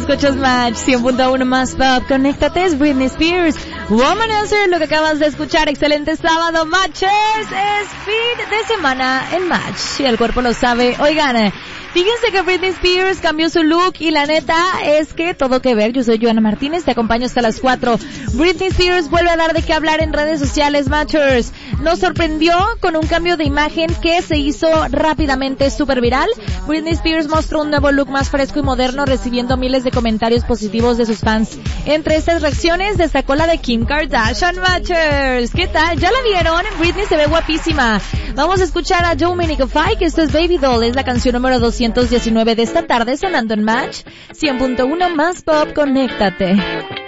escuchas Match 100.1 más pop. Conéctate, es Britney Spears. Woman Answer, lo que acabas de escuchar. Excelente sábado, Matchers. Es fin de semana en Match. Y el cuerpo lo sabe. Oigan, fíjense que Britney Spears cambió su look y la neta es que todo que ver. Yo soy Joana Martínez, te acompaño hasta las 4. Britney Spears vuelve a dar de qué hablar en redes sociales, Matchers. Nos sorprendió con un cambio de imagen que se hizo rápidamente súper viral. Britney Spears mostró un nuevo look más fresco y moderno, recibiendo miles de comentarios positivos de sus fans. Entre estas reacciones destacó la de Kim Kardashian, Matchers. ¿Qué tal? ¿Ya la vieron? Britney se ve guapísima. Vamos a escuchar a Dominic Fike, que esto es Baby Doll, es la canción número 219 de esta tarde sonando en Match 100.1 más pop. Conéctate.